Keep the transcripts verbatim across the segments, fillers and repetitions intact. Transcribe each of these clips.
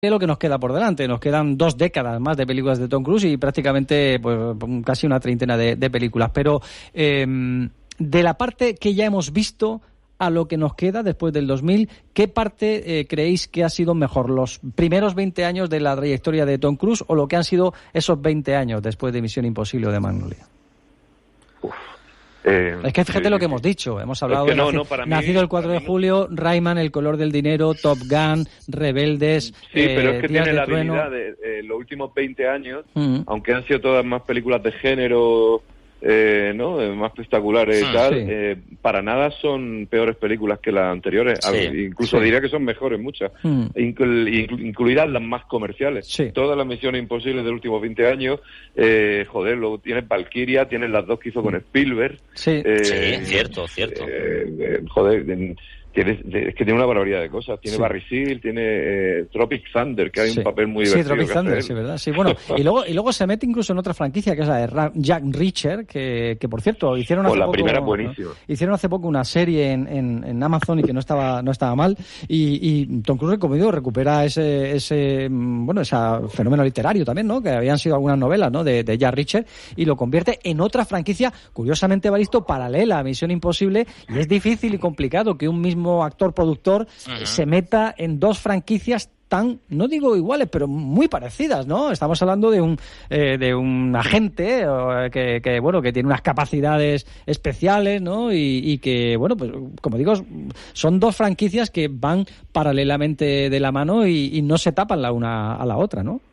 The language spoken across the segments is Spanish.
lo que nos queda por delante. Nos quedan dos décadas más de películas de Tom Cruise y prácticamente pues casi una treintena de, de películas. Pero eh, de la parte que ya hemos visto a lo que nos queda después del dos mil, ¿qué parte eh, creéis que ha sido mejor? ¿Los primeros veinte años de la trayectoria de Tom Cruise o lo que han sido esos veinte años después de Misión Imposible o de Magnolia? Uf. Eh, es que fíjate sí, lo que sí. hemos dicho, hemos hablado es que de no, naci- no, para mí, nacido el cuatro de julio, no. Rayman, El color del dinero, Top Gun, Rebeldes, sí, eh, pero es que Días tiene de la Trueno. habilidad de eh, los últimos veinte años, Mm. aunque han sido todas más películas de género, eh, ¿no? Eh, más espectaculares y Sí, tal, sí. eh, para nada son peores películas que las anteriores. Sí, A- incluso sí. diría que son mejores muchas, Mm. Inclu- inclu- incluidas las más comerciales. Sí. Todas las Misiones Imposibles de los últimos veinte años, eh, joder, luego tienes Valkyria, tienes las dos que hizo con Spielberg. Sí. eh, Sí, cierto, cierto. eh, eh, joder, de- Tiene, es que tiene una barbaridad de cosas. Tiene Sí. Barry Seal, tiene eh, Tropic Thunder, que hay Sí. un papel muy Sí, divertido. Tropic que Thunder, hace sí, él. verdad. Sí, bueno, y luego y luego se mete incluso en otra franquicia que es la de Ra- Jack Reacher, que, que por cierto hicieron hace Pues la poco, primera es buenísima. hicieron hace poco una serie en, en, en Amazon y que no estaba no estaba mal y, y Tom Cruise, como digo, recupera ese ese mm, bueno ese fenómeno literario también, ¿no? Que habían sido algunas novelas, ¿no? De, de Jack Reacher y lo convierte en otra franquicia curiosamente, Balisto, paralela a Misión Imposible, y es difícil y complicado que un mismo actor productor Ujú. se meta en dos franquicias tan, no digo iguales, pero muy parecidas, ¿no? Estamos hablando de un eh, de un agente eh, que, que, bueno, que tiene unas capacidades especiales, ¿no? Y, y que, bueno, pues como digo, son dos franquicias que van paralelamente de la mano y, y no se tapan la una a la otra, ¿no?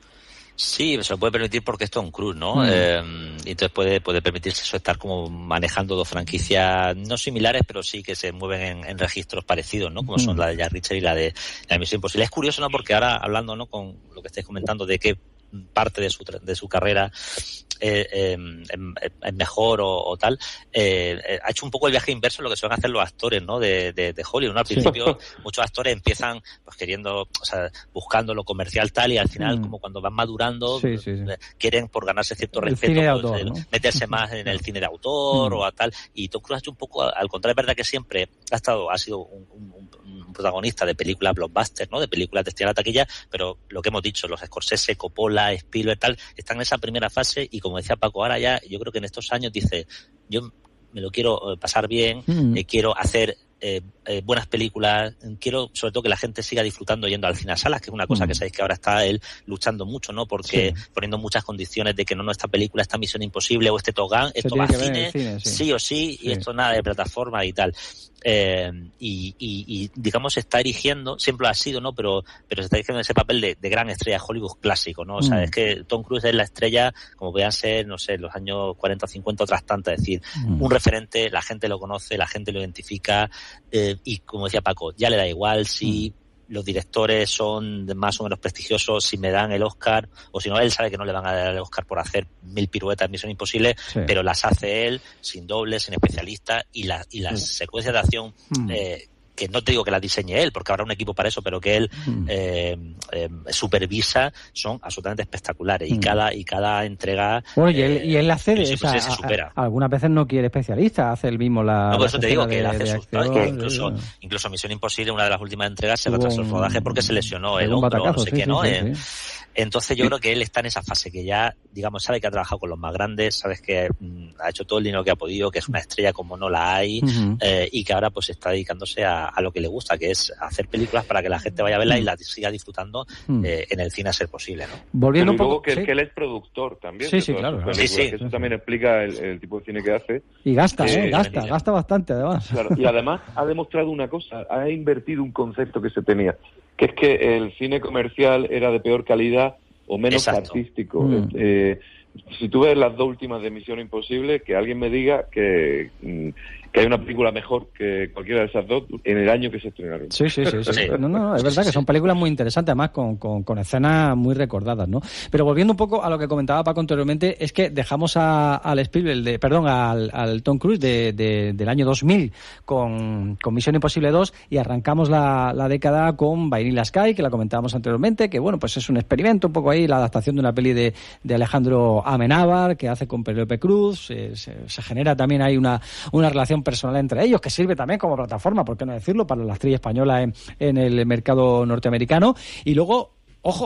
Sí, se lo puede permitir porque es Tom Cruise, ¿no? Mm. Eh, y entonces puede, puede permitirse eso, estar como manejando dos franquicias no similares, pero sí que se mueven en, en registros parecidos, ¿no? Como Mm. son la de Jack Reacher y la de la Misión Imposible. Es curioso, ¿no? Porque ahora, hablando, ¿no? Con lo que estáis comentando de qué parte de su, tra- de su carrera eh, eh, es, es mejor o, o tal, eh, eh, ha hecho un poco el viaje inverso de lo que suelen hacer los actores, ¿no? De, de, de Hollywood, ¿no? Al Sí. principio muchos actores empiezan pues queriendo, o sea, buscando lo comercial tal y al final Mm. como cuando van madurando Sí, sí, sí. eh, quieren por ganarse cierto El respeto cine de pues, autor, eh, ¿no? meterse más en el cine de autor Mm. o a tal, y Tom Cruise ha hecho un poco al contrario. Es verdad que siempre ha estado ha sido un, un, un protagonista de películas blockbuster, ¿no? De películas destinadas a la taquilla, pero lo que hemos dicho, los Scorsese, Coppola, Spielberg, tal, están en esa primera fase y como decía Paco, ahora ya yo creo que en estos años dice, yo me lo quiero eh, pasar bien, Mm. eh, quiero hacer eh, eh, buenas películas, quiero sobre todo que la gente siga disfrutando yendo al cine a salas, que es una cosa Mm. que sabéis que ahora está él luchando mucho, ¿no? Porque Sí. poniendo muchas condiciones de que no, no, esta película, esta Misión Imposible o este Top Gun, esto tiene va a que ver en cine, el cine, sí. sí o sí, Sí. y esto nada de plataforma y tal. Eh, y, y, y digamos se está erigiendo, siempre lo ha sido, ¿no? Pero, pero se está erigiendo en ese papel de, de gran estrella Hollywood clásico, ¿no? O sea, Mm. es que Tom Cruise es la estrella, como podían ser, no sé, los años cuarenta o cincuenta, otras tantas, es decir, Mm. un referente, la gente lo conoce, la gente lo identifica, eh, y como decía Paco, ya le da igual si los directores son de más o menos prestigiosos, si me dan el Oscar, o si no, él sabe que no le van a dar el Oscar por hacer mil piruetas en Misión Imposible, Sí. pero las hace él, sin dobles, sin especialistas, y, la, y las Sí. secuencias de acción, Mm. eh, que no te digo que las diseñe él, porque habrá un equipo para eso, pero que él Mm. eh, eh, supervisa, son absolutamente espectaculares, y Mm. cada y cada entrega... Bueno, y él, eh, y él hace de, Misión o sea, Imposible se supera. a- a- algunas veces no quiere especialista, hace él mismo la. No, por las eso te digo escenas que él de- hace de sus... acción, que de- incluso, de- incluso Misión Imposible, una de las últimas entregas, se Hubo retrasó el un- rodaje porque se lesionó el un hombro, no batacazo, sé sí, qué, sí, ¿no? sí, Eh, sí. Entonces yo creo que él está en esa fase que ya, digamos, sabe que ha trabajado con los más grandes, sabes que mm, ha hecho todo el dinero que ha podido, que es una estrella como no la hay, Ujú. eh, y que ahora pues está dedicándose a, a lo que le gusta, que es hacer películas para que la gente vaya a verla y la siga disfrutando Mm. eh, en el cine a ser posible, ¿no? Volviendo Pero un y luego poco. que, sí. que él es productor también. Sí, de sí, todas claro, sus claro. películas, Sí, sí. que eso también explica el, el tipo de cine que hace. Y gasta, Sí, ¿eh? Gasta, tremendilla. gasta bastante, además. Claro, y además ha demostrado una cosa, ha invertido un concepto que se tenía, que es que el cine comercial era de peor calidad o menos Exacto. artístico. Mm. Eh, si tú ves las dos últimas de Misión Imposible, que alguien me diga que, mm, que hay una película mejor que cualquiera de esas dos en el año que se estrenaron. Sí, sí, sí, sí. Sí. No, no, es verdad que son películas muy interesantes, además con, con, con escenas muy recordadas, ¿no? Pero volviendo un poco a lo que comentaba Paco anteriormente, es que dejamos a, al Spielberg, de, perdón, al, al Tom Cruise de, de, del año dos mil con, con Misión Imposible dos y arrancamos la, la década con Vanilla Sky, que la comentábamos anteriormente, que bueno, pues es un experimento un poco ahí, la adaptación de una peli de, de Alejandro Amenábar, que hace con Penélope Cruz, se, se, se genera también ahí una, una relación personal entre ellos, que sirve también como plataforma, por qué no decirlo, para la actriz española en, en el mercado norteamericano. Y luego